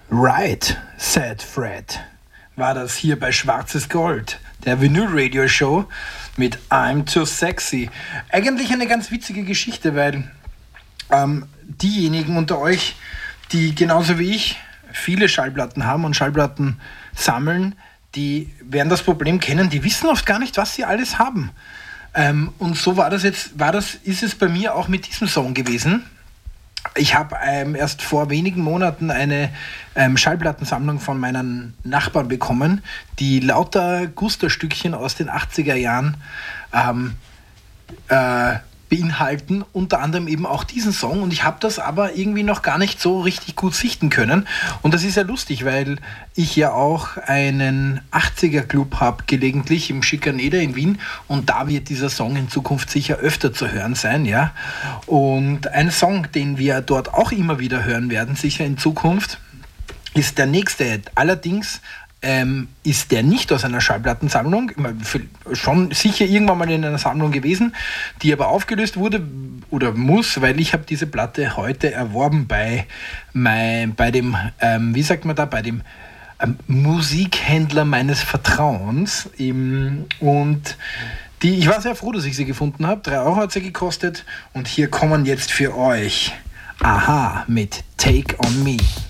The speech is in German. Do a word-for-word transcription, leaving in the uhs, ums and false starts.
Right, said Fred, war das hier bei Schwarzes Gold, der Vinyl-Radio-Show mit I'm Too Sexy. Eigentlich eine ganz witzige Geschichte, weil ähm, diejenigen unter euch, die genauso wie ich viele Schallplatten haben und Schallplatten sammeln, die werden das Problem kennen, die wissen oft gar nicht, was sie alles haben. Ähm, und so war das jetzt, war das, ist es bei mir auch mit diesem Song gewesen. Ich habe ähm, erst vor wenigen Monaten eine ähm, Schallplattensammlung von meinen Nachbarn bekommen, die lauter Guster-Stückchen aus den achtziger Jahren ähm, äh, beinhalten, unter anderem eben auch diesen Song, und ich habe das aber irgendwie noch gar nicht so richtig gut sichten können, und das ist ja lustig, weil ich ja auch einen achtziger-Club habe, gelegentlich im Schikaneder in Wien, und da wird dieser Song in Zukunft sicher öfter zu hören sein, ja, und ein Song, den wir dort auch immer wieder hören werden, sicher in Zukunft, ist der nächste, allerdings Ähm, ist der nicht aus einer Schallplattensammlung, schon sicher irgendwann mal in einer Sammlung gewesen, die aber aufgelöst wurde oder muss, weil ich habe diese Platte heute erworben bei, mein, bei dem, ähm, wie sagt man da, bei dem ähm, Musikhändler meines Vertrauens. Im, und die, ich war sehr froh, dass ich sie gefunden habe. Drei Euro hat sie gekostet, und hier kommen jetzt für euch Aha mit Take On Me.